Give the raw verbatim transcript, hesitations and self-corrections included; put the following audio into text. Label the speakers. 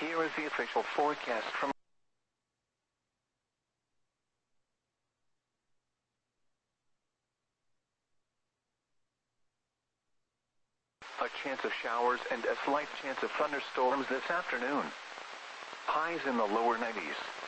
Speaker 1: Here is the official forecast from a chance of showers and a slight chance of thunderstorms this afternoon. Highs in the lower nineties.